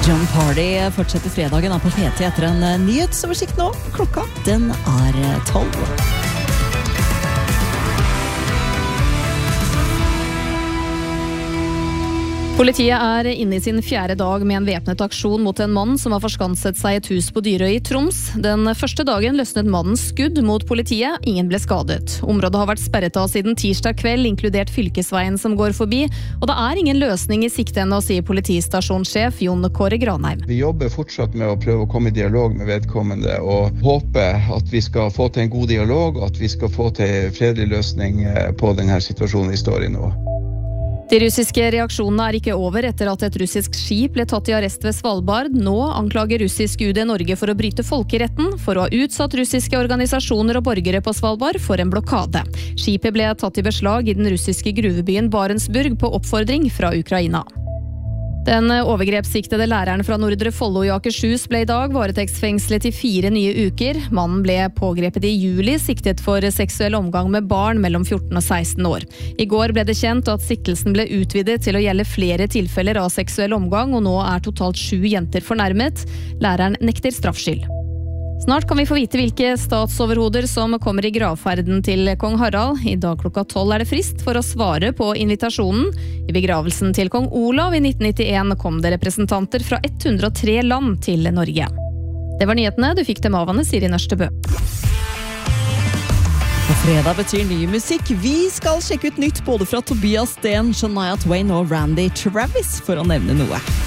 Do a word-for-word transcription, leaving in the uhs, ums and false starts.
John Party fortsetter fredagen på P T etter en nyhetsoversikt nå. Klokka, den er tolv. Politiet er inne i sin fjerde dag med en væpnet aksjon mot en mann som har forskanset seg i et hus på Dyrøy i Troms. Den første dagen løsnet mannens skudd mot politiet. Ingen ble skadet. Området har vært sperret av siden tirsdag kveld, inkludert fylkesveien som går forbi. Og det er ingen løsning i sikte ennå, sier politistasjonssjef Jon Kåre Granheim. Vi jobber fortsatt med å prøve å komme i dialog med vedkommende og håper at vi skal få til en god dialog, og at vi skal få til fredelig løsning på denne situasjonen vi står i nå. De russiske reaksjonene er ikke over etter at et russisk skip ble tatt i arrest ved Svalbard. Nå anklager russisk U D Norge for å bryte folkeretten, for å ha utsatt russiske organisasjoner og borgere på Svalbard for en blokade. Skipet ble tatt i beslag i den russiske gruvebyen Barentsburg på oppfordring fra Ukraina. Den overgrepssiktede læreren fra Nordre Follo i Akershus ble i dag varetektsfengslet i fire nye uker. Mannen ble pågrepet i juli, siktet for seksuell omgang med barn mellom fjorten og seksten år. I går ble det kjent at siktelsen ble utvidet til å gjelde flere tilfeller av seksuell omgang, og nå er totalt sju jenter fornærmet. Læreren nekter straffskyld. Snart kan vi få vite hvilke statsoverhoder som kommer i gravferden til kong Harald. I dag klokka tolv er det frist for å svare på invitasjonen. I begravelsen til kong Olav i nitten nittien kom det representanter fra ett hundre og tre land til Norge. Det var nyhetene, du fikk dem av Anne Siri Nørstebø. På fredag betyr ny musikk. Vi skal sjekke ut nytt både fra Tobias Sten, Shania Twain og Randy Travis, for å nevne noe.